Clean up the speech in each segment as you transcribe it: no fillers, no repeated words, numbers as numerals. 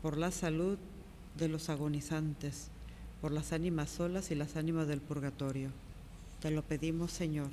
por la salud de los agonizantes, por las ánimas solas y las ánimas del purgatorio. Te lo pedimos, Señor.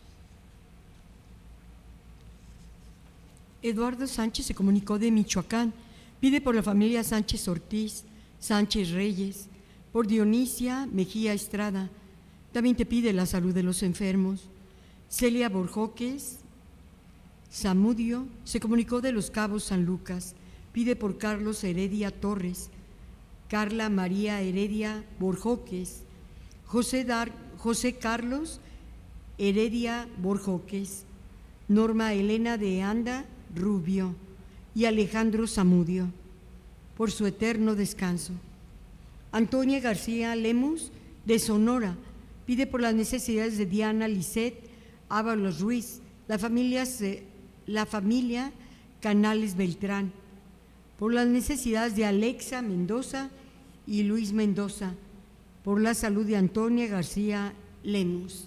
Eduardo Sánchez se comunicó de Michoacán. Pide por la familia Sánchez Ortiz, Sánchez Reyes, por Dionisia Mejía Estrada. También te pide la salud de los enfermos. Celia Borjoques Zamudio se comunicó de Los Cabos, San Lucas. Pide por Carlos Heredia Torres, Carla María Heredia Borjoques, José Carlos Heredia Borjoques, Norma Elena de Anda Rubio y Alejandro Zamudio, por su eterno descanso. Antonia García Lemus, de Sonora, pide por las necesidades de Diana Lisset Ábalos Ruiz, la familia Canales Beltrán, por las necesidades de Alexa Mendoza y Luis Mendoza, por la salud de Antonia García Lemus.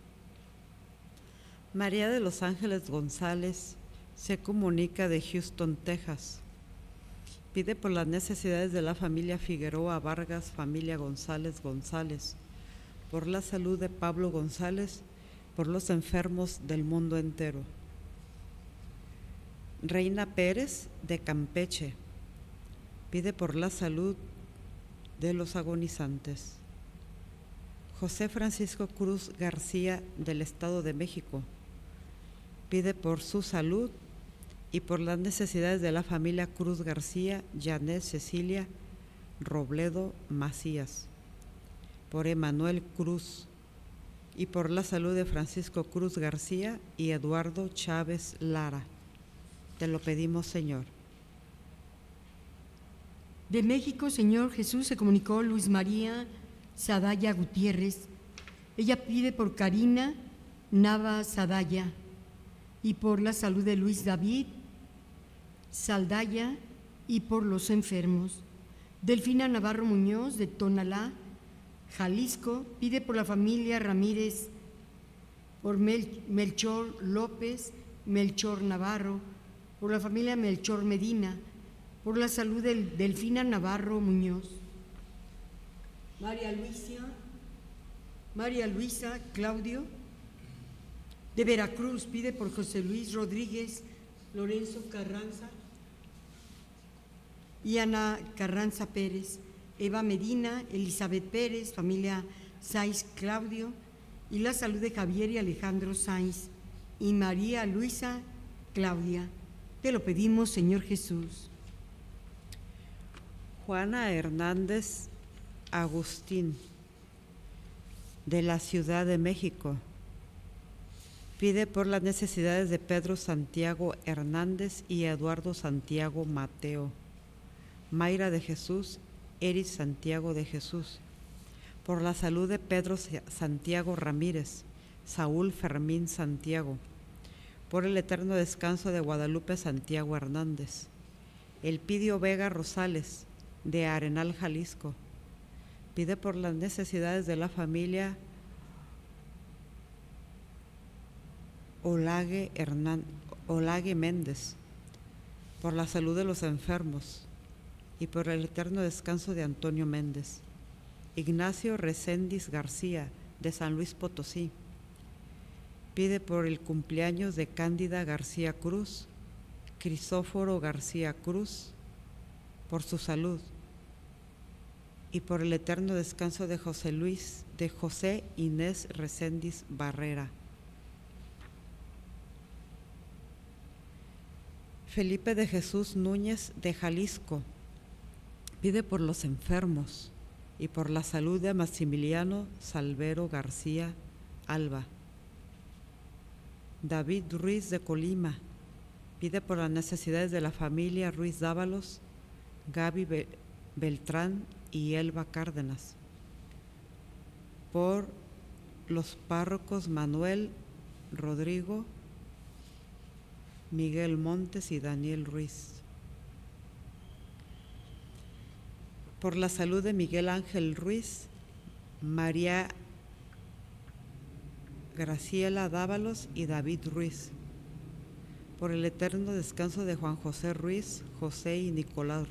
María de los Ángeles González se comunica de Houston, Texas. Pide por las necesidades de la familia Figueroa Vargas, familia González González, por la salud de Pablo González, por los enfermos del mundo entero. Reina Pérez de Campeche pide por la salud de los agonizantes. José Francisco Cruz García del Estado de México pide por su salud y por las necesidades de la familia Cruz García, Janet Cecilia Robledo Macías, por Emanuel Cruz y por la salud de Francisco Cruz García y Eduardo Chávez Lara. Te lo pedimos, Señor. De México, Señor Jesús, se comunicó Luis María Sadaya Gutiérrez. Ella pide por Karina Nava Sadaya y por la salud de Luis David Saldaya y por los enfermos. Delfina Navarro Muñoz, de Tonalá, Jalisco, pide por la familia Ramírez, por Melchor López, Melchor Navarro, por la familia Melchor Medina, por la salud de Delfina Navarro Muñoz. María Luisa Claudio, de Veracruz, pide por José Luis Rodríguez, Lorenzo Carranza y Ana Carranza Pérez, Eva Medina, Elizabeth Pérez, familia Sáenz Claudio, y la salud de Javier y Alejandro Sáenz y María Luisa Claudia. Te lo pedimos, Señor Jesús. Juana Hernández Agustín, de la Ciudad de México, pide por las necesidades de Pedro Santiago Hernández y Eduardo Santiago Mateo, Mayra de Jesús, Eris Santiago de Jesús, por la salud de Pedro Santiago Ramírez, Saúl Fermín Santiago, por el eterno descanso de Guadalupe Santiago Hernández. Elpidio Vega Rosales, de Arenal, Jalisco, pide por las necesidades de la familia Olague Méndez, por la salud de los enfermos y por el eterno descanso de Antonio Méndez. Ignacio Reséndiz García, de San Luis Potosí, pide por el cumpleaños de Cándida García Cruz, Crisóforo García Cruz, por su salud y por el eterno descanso de José Inés Reséndiz Barrera. Felipe de Jesús Núñez, de Jalisco, pide por los enfermos y por la salud de Maximiliano Salvero García Alba. David Ruiz, de Colima, pide por las necesidades de la familia Ruiz Dávalos, Gaby Beltrán y Elba Cárdenas, por los párrocos Manuel Rodrigo, Miguel Montes y Daniel Ruiz, por la salud de Miguel Ángel Ruiz, María Graciela Dávalos y David Ruiz, por el eterno descanso de Juan José Ruiz, José y Nicolás